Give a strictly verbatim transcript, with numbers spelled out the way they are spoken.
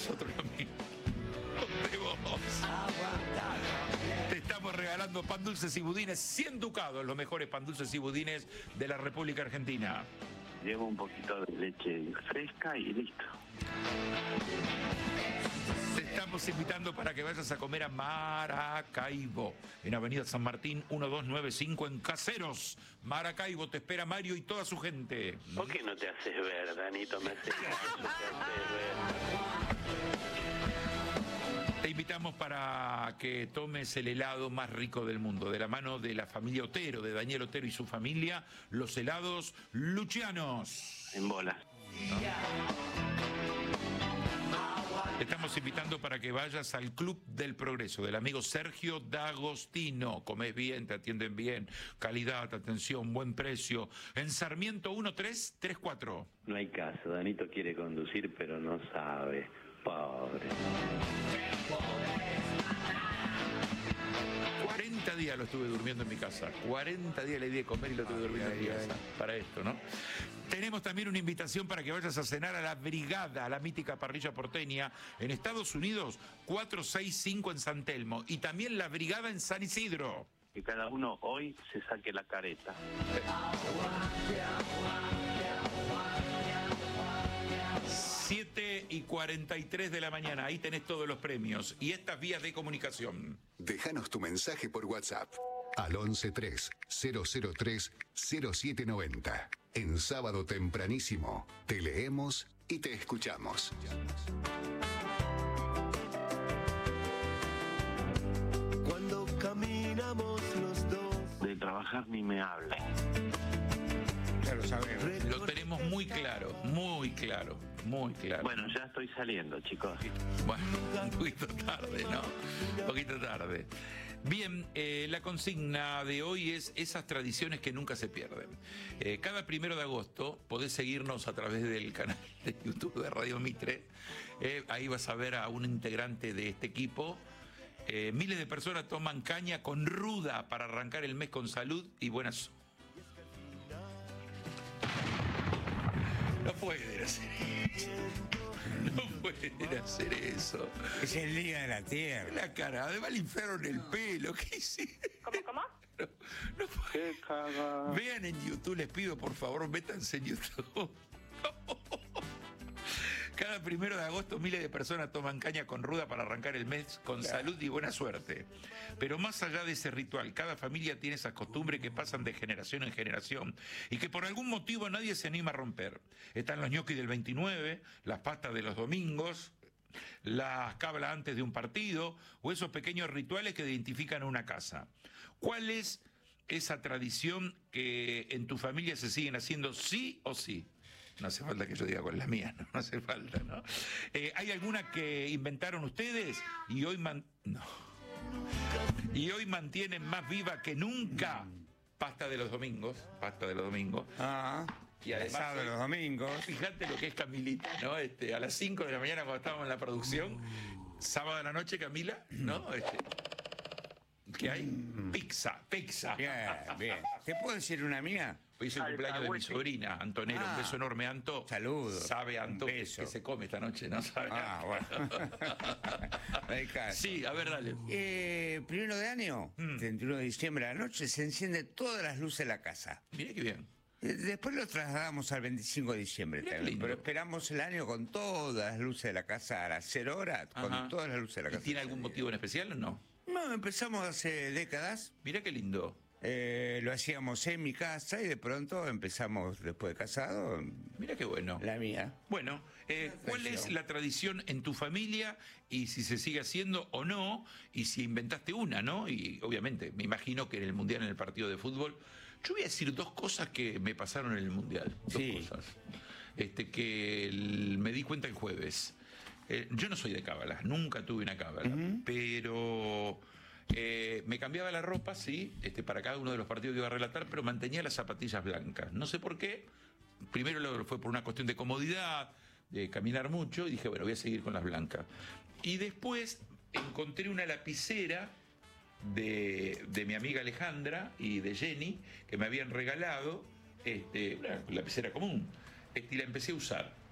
nosotros lo mismo. De vos. Te estamos regalando pan dulces y budines, cien ducados, los mejores pan dulces y budines de la República Argentina. Llevo un poquito de leche fresca y listo. Te estamos invitando para que vayas a comer a Maracaibo, en Avenida San Martín mil doscientos noventa y cinco en Caseros. Maracaibo, te espera Mario y toda su gente. ¿Por qué no te haces ver, Danito? Me haces caso, te haces ver. Te invitamos para que tomes el helado más rico del mundo, de la mano de la familia Otero, de Daniel Otero y su familia, los helados Lucianos. En bola. Te estamos invitando para que vayas al Club del Progreso, del amigo Sergio D'Agostino. Comes bien, te atienden bien, calidad, atención, buen precio. En Sarmiento uno tres tres cuatro. No hay caso, Danito quiere conducir, pero no sabe. Pobre. cuarenta días lo estuve durmiendo en mi casa. cuarenta días le di de comer y lo estuve durmiendo en mi casa. Para esto, ¿no? Tenemos también una invitación para que vayas a cenar a la Brigada, a la mítica parrilla porteña, en Estados Unidos, cuatrocientos sesenta y cinco en San Telmo. Y también la Brigada en San Isidro. Que cada uno hoy se saque la careta. siete y cuarenta y tres de la mañana, ahí tenés todos los premios y estas vías de comunicación. Déjanos tu mensaje por WhatsApp al once tres cero cero tres cero siete noventa. En Sábado Tempranísimo te leemos y te escuchamos. Cuando caminamos los dos. De trabajar ni me hable. Ya lo sabemos. Lo tenemos muy claro, muy claro, muy claro. Bueno, ya estoy saliendo, chicos. Bueno, un poquito tarde, ¿no? Un poquito tarde. Bien, eh, la consigna de hoy es esas tradiciones que nunca se pierden. Eh, cada primero de agosto podés seguirnos a través del canal de YouTube de Radio Mitre. Eh, ahí vas a ver a un integrante de este equipo. Eh, miles de personas toman caña con ruda para arrancar el mes con salud y buenas. No pueden hacer eso. No pueden hacer eso. Es el día de la tierra. La cara, además le inflaron el pelo. ¿Qué hiciste? ¿Cómo, cómo? No, no puede. Qué caga. Vean en YouTube, les pido por favor, métanse en YouTube. Cada primero de agosto miles de personas toman caña con ruda para arrancar el mes con claro. salud y buena suerte. Pero más allá de ese ritual, cada familia tiene esas costumbres que pasan de generación en generación y que por algún motivo nadie se anima a romper. Están los ñoquis del veintinueve, las pastas de los domingos, las cablas antes de un partido o esos pequeños rituales que identifican a una casa. ¿Cuál es esa tradición que en tu familia se siguen haciendo sí o sí? No hace falta que yo diga con la mía, no, no hace falta, ¿no? Eh, ¿Hay alguna que inventaron ustedes y hoy man... no. y hoy mantienen más viva que nunca? Pasta de los domingos, pasta de los domingos. Ah, y además sábado de los domingos. Fíjate lo que es Camilita, ¿no? Este, a las cinco de la mañana cuando estábamos en la producción, sábado de la noche, Camila, ¿no? Este, ¿qué hay? Mm. Pizza, pizza. Bien, bien. ¿Te puedo decir una mía? Hoy es el cumpleaños de mi sobrina, Antonella. Ah, un beso enorme, Anto. Saludos. Sabe, Anto, que, que se come esta noche, ¿no? Sabe. Ah, bueno. Sí, a ver, dale. Eh, primero de año, mm. treinta y uno de diciembre a la noche, se encienden todas las luces de la casa. Mira qué bien. Después lo trasladamos al veinticinco de diciembre también, pero esperamos el año con todas las luces de la casa a las cero horas, con Ajá. todas las luces de la casa. ¿Y tiene algún motivo en especial o no? No, empezamos hace décadas. Mira qué lindo. Eh, lo hacíamos en mi casa y de pronto empezamos después de casado. Mira qué bueno. La mía. Bueno, eh, ¿cuál es la tradición en tu familia y si se sigue haciendo o no? Y si inventaste una, ¿no? Y obviamente, me imagino que en el Mundial, en el partido de fútbol, yo voy a decir dos cosas que me pasaron en el Mundial. Dos sí. cosas. Este, que el, me di cuenta el jueves. Eh, yo no soy de cábala, nunca tuve una cábala, uh-huh. pero... Eh, me cambiaba la ropa, sí, este, para cada uno de los partidos que iba a relatar, pero mantenía las zapatillas blancas. No sé por qué. Primero fue por una cuestión de comodidad, de caminar mucho, y dije, bueno, voy a seguir con las blancas. Y después encontré una lapicera de, de mi amiga Alejandra y de Jenny, que me habían regalado, este, una lapicera común, este, y la empecé a usar.